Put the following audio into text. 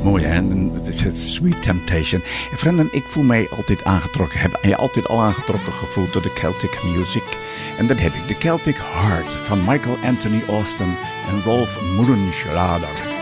Mooi hè, en het is het Sweet Temptation. Vrienden, ik voel mij altijd aangetrokken, heb je altijd al aangetrokken gevoeld door de Celtic music. En dat heb ik, de Celtic Heart van Michael Anthony Austin en Rolf Mullenschlager.